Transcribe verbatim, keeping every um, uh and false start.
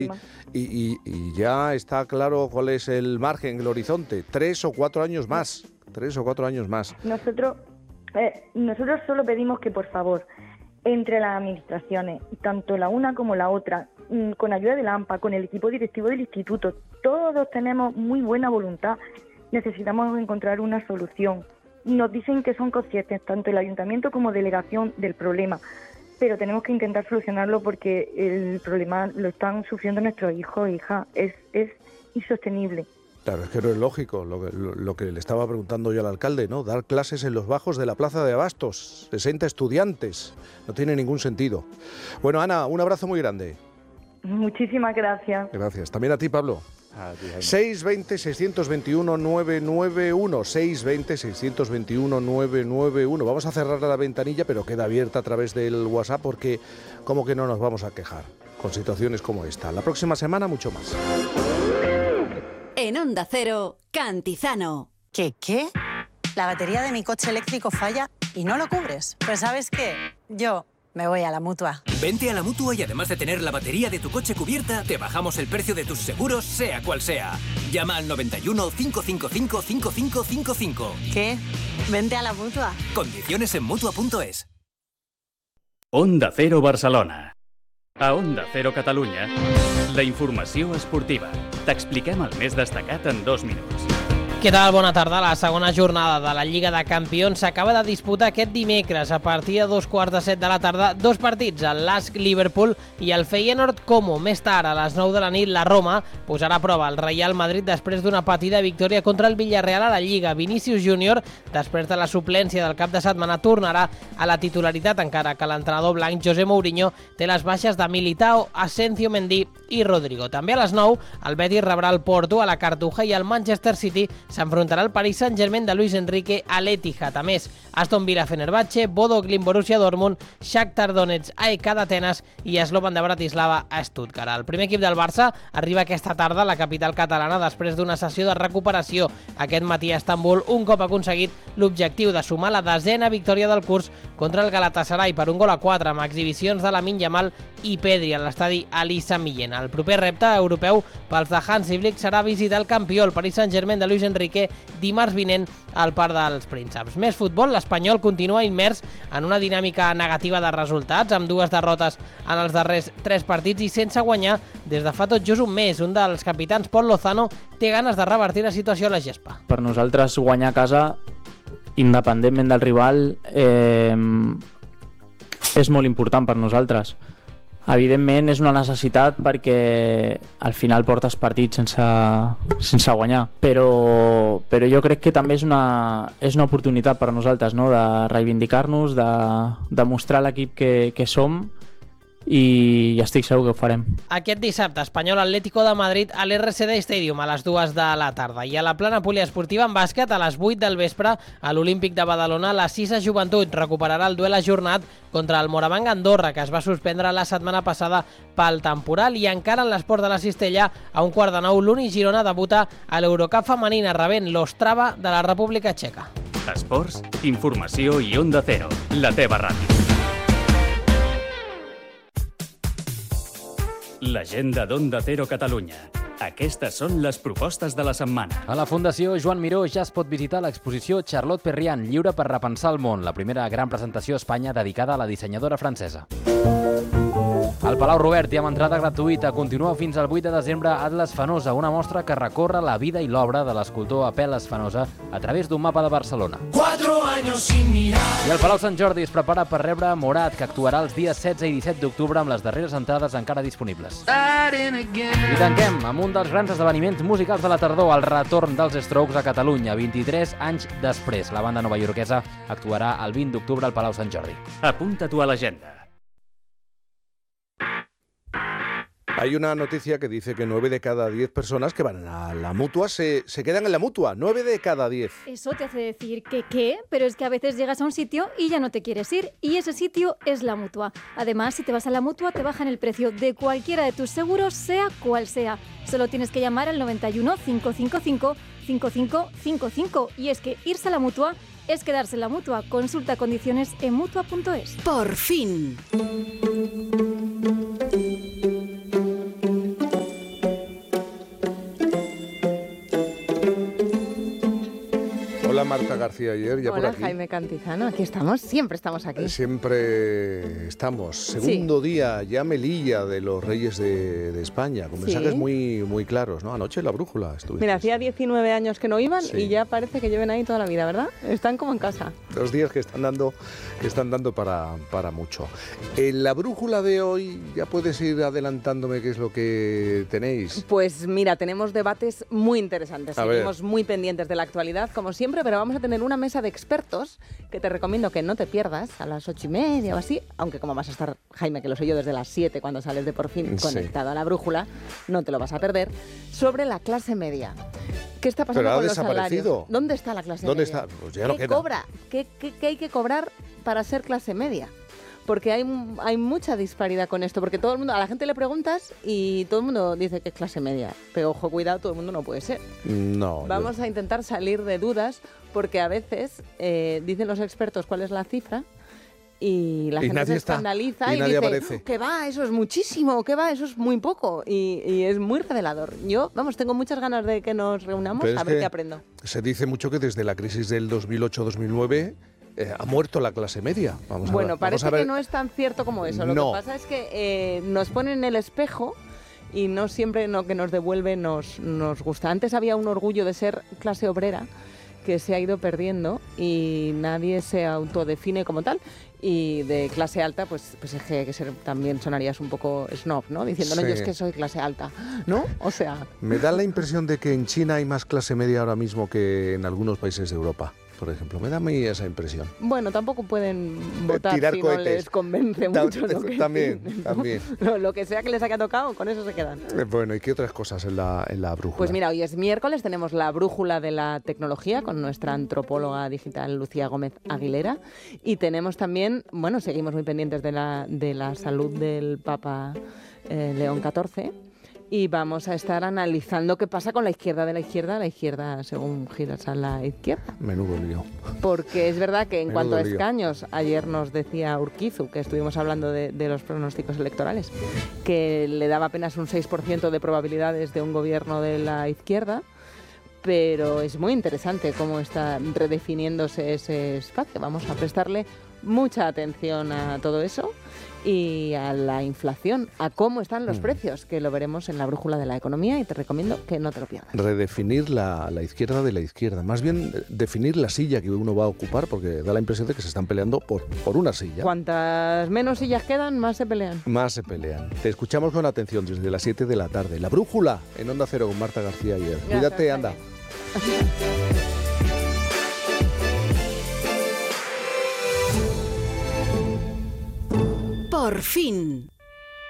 Y, y, y ya está claro cuál es el margen, el horizonte. Tres o cuatro años más. Tres o cuatro años más. Nosotros, eh, nosotros solo pedimos que, por favor, entre las administraciones, tanto la una como la otra, con ayuda de la AMPA, con el equipo directivo del instituto, todos tenemos muy buena voluntad. Necesitamos encontrar una solución. Nos dicen que son conscientes, tanto el ayuntamiento como delegación, del problema, pero tenemos que intentar solucionarlo porque el problema lo están sufriendo nuestros hijos e hijas. Es, es insostenible. Claro, es que no es lógico lo que, lo, lo que le estaba preguntando yo al alcalde, ¿no? Dar clases en los bajos de la Plaza de Abastos, sesenta estudiantes, no tiene ningún sentido. Bueno, Ana, un abrazo muy grande. Muchísimas gracias. Gracias. También a ti, Pablo. seis veinte, seiscientos veintiuno, novecientos noventa y uno, seis veinte, seiscientos veintiuno, novecientos noventa y uno. Vamos a cerrar la ventanilla, pero queda abierta a través del WhatsApp porque como que no nos vamos a quejar con situaciones como esta. La próxima semana mucho más. En Onda Cero, Cantizano. ¿Qué, qué? La batería de mi coche eléctrico falla y no lo cubres. Pues ¿sabes qué? Yo me voy a la Mutua. Vente a la Mutua y además de tener la batería de tu coche cubierta, te bajamos el precio de tus seguros, sea cual sea. Llama al noventa y uno, cinco cinco cinco, cinco cinco cinco cinco. ¿Qué? Vente a la Mutua. Condiciones en Mutua punto es. Onda Cero Barcelona. A Onda Cero Catalunya, la informació esportiva. T'expliquem el més destacat en dos minuts. Què tal? Bona tarda. La segona jornada de la Lliga de Campions s'acaba de disputar aquest dimecres a partir de dos quarts de set de la tarda. Dos partits, el L A S K Liverpool i el Feyenoord Como. Més tard, a les nou de la nit, la Roma posarà a prova el Real Madrid després d'una patida victòria contra el Villarreal a la Lliga. Vinícius Júnior, després de la suplència del cap de setmana, tornarà a la titularitat, encara que l'entrenador blanc José Mourinho té les baixes de Militao, Asensio, Mendy i Rodrigo. També a les nou, el Betis rebrà el Porto a la Cartuja i el Manchester City s'enfrontarà al Paris Saint-Germain de Luis Enrique a l'Etihad. A més, Aston Villa Fenerbahce, Bodo Glimt Borussia Dortmund, Shakhtar Donetsk A E K d'Atenes i Slovan de Bratislava a Stuttgart. El primer equip del Barça arriba aquesta tarda a la capital catalana després d'una sessió de recuperació aquest matí a Estambul, un cop aconseguit l'objectiu de sumar la desena victòria del curs contra el Galatasaray per un gol a quatre amb exhibicions de Lamine Yamal i Pedri a l'estadi Ali Sami Yen. El proper repte europeu pels de Hansi Flick serà visitar el campió, el Paris Saint-Germain de Luis Enrique, dimarts vinent al Parc dels Prínceps. Més futbol, l'Espanyol continua immers en una dinàmica negativa de resultats, amb dues derrotes en els darrers tres partits i sense guanyar des de fa tot just un mes. Un dels capitans, Pol Lozano, té ganes de revertir la situació a la gespa. Per nosaltres guanyar a casa, independentment del rival, eh, és molt important per nosaltres. Evidentment és una necessitat perquè al final portes partits sense, sense guanyar, però, però jo crec que també és una, és una oportunitat per a nosaltres, no? De reivindicar-nos, de, de mostrar l'equip que, que som, i estic segur que ho farem. Aquest dissabte, Espanyol Atlético de Madrid a l'R C D Stadium a les dues de la tarda. I a la plana poliesportiva en bàsquet, a les vuit del vespre, a l'Olímpic de Badalona, la Sisa Joventut recuperarà el duel ajornat contra el Morabanc Andorra, que es va suspendre la setmana passada pel temporal. I encara en l'esport de la Cistella, a un quart de nou, l'Uni Girona debuta a l'Eurocup femenina rebent l'Ostrava de la República Txeca. Esports, informació i Onda Cero, la teva ràdio. L'agenda d'Onda Cero Catalunya. Aquestes són les propostes de la setmana. A la Fundació Joan Miró ja es pot visitar l'exposició Charlotte Perriand, lliure per repensar el món, la primera gran presentació a Espanya dedicada a la dissenyadora francesa. Al Palau Robert hi ha entrada gratuïta. Continua fins al vuit de desembre Atlas Fenosa, una mostra que recorre la vida i l'obra de l'escultor Apel·les Fenosa a través d'un mapa de Barcelona. I el Palau Sant Jordi es prepara per rebre Morat, que actuarà els dies setze i disset d'octubre amb les darreres entrades encara disponibles. I tanquem amb un dels grans esdeveniments musicals de la tardor, el retorn dels Strokes a Catalunya, vint-i-tres anys després. La banda novaiorquesa actuarà el vint d'octubre al Palau Sant Jordi. Apunta-t'ho a l'agenda. Hay una noticia que dice que nueve de cada diez personas que van a la Mutua se, se quedan en la Mutua. Nueve de cada diez. Eso te hace decir que qué, pero es que a veces llegas a un sitio y ya no te quieres ir, y ese sitio es la Mutua. Además, si te vas a la Mutua, te bajan el precio de cualquiera de tus seguros, sea cual sea. Solo tienes que llamar al noventa y uno, cinco cinco cinco, cinco cinco cinco cinco. Y es que irse a la Mutua es quedarse en la Mutua. Consulta condiciones en mutua punto es. Por fin. Marta García Ayer, ya Hola, por aquí. Jaime Cantizano, aquí estamos, siempre estamos aquí. Siempre estamos. Segundo sí. día, ya Melilla de los Reyes de, de España, con mensajes sí. muy, muy claros, ¿no? Anoche la brújula estuviste. Mira, hacía diecinueve años que no iban sí. y ya parece que lleven ahí toda la vida, ¿verdad? Están como en casa. Dos días que están dando, que están dando para, para mucho. En la brújula de hoy, ¿ya puedes ir adelantándome qué es lo que tenéis? Pues mira, tenemos debates muy interesantes. A Seguimos ver. muy pendientes de la actualidad, como siempre, pero vamos a tener una mesa de expertos que te recomiendo que no te pierdas a las ocho y media o así, aunque como vas a estar, Jaime, que lo sé yo, desde las siete cuando sales de Por Fin Sí. conectado a la brújula, no te lo vas a perder, sobre la clase media. ¿Qué está pasando Pero ha con los desaparecido. salarios? ¿Dónde está la clase ¿Dónde media? está? Pues ya no ¿Qué queda. cobra? ¿Qué, qué, qué hay que cobrar para ser clase media? Porque hay, hay mucha disparidad con esto, porque todo el mundo, a la gente le preguntas y todo el mundo dice que es clase media, pero ojo, cuidado, todo el mundo no puede ser. No. Vamos yo... a intentar salir de dudas, porque a veces eh, dicen los expertos cuál es la cifra y la Y gente nadie se está, escandaliza y y, nadie dice, aparece. que va, eso es muchísimo, que va, eso es muy poco, y, y es muy revelador. Yo, vamos, tengo muchas ganas de que nos reunamos Pero a es ver que qué aprendo. Se dice mucho que desde la crisis del dos mil ocho dos mil nueve eh, ha muerto la clase media. Vamos a Bueno, ver, parece vamos a ver. que no es tan cierto como eso. Lo No. que pasa es que eh, nos ponen en el espejo y no siempre lo que nos devuelve nos, nos gusta. Antes había un orgullo de ser clase obrera que se ha ido perdiendo y nadie se autodefine como tal. Y de clase alta, pues, pues es que, hay que ser, también sonarías un poco snob, ¿no? Diciendo, no, Sí. yo es que soy clase alta, ¿no? O sea... Me da la impresión de que en China hay más clase media ahora mismo que en algunos países de Europa, por ejemplo. Me da a mí esa impresión. Bueno, tampoco pueden votar Tirar si cohetes. no les convence Ta- mucho. Lo que también, tienen, ¿no? también. Lo, lo que sea que les haya tocado, con eso se quedan. Eh, Bueno, ¿y qué otras cosas en la, en la brújula? Pues mira, hoy es miércoles, tenemos la brújula de la tecnología con nuestra antropóloga digital Lucía Gómez Aguilera y tenemos también, bueno, seguimos muy pendientes de la, de la salud del Papa eh, León catorce y vamos a estar analizando qué pasa con la izquierda de la izquierda, la izquierda según giras a la izquierda. Menudo lío. Porque es verdad que en Menudo cuanto a lío. escaños, ayer nos decía Urquizu, que estuvimos hablando de, de los pronósticos electorales, que le daba apenas un seis por ciento de probabilidades de un gobierno de la izquierda, pero es muy interesante cómo está redefiniéndose ese espacio. Vamos a prestarle mucha atención a todo eso y a la inflación, a cómo están los Mm. precios, que lo veremos en la brújula de la economía y te recomiendo que no te lo pierdas. Redefinir la, la izquierda de la izquierda. Más bien eh, definir la silla que uno va a ocupar, porque da la impresión de que se están peleando por, por una silla. Cuantas menos sillas quedan, más se pelean. Más se pelean. Te escuchamos con atención desde las siete de la tarde. La brújula en Onda Cero con Marta García Ayer. Gracias, Cuídate, Jaime. anda. Por fin.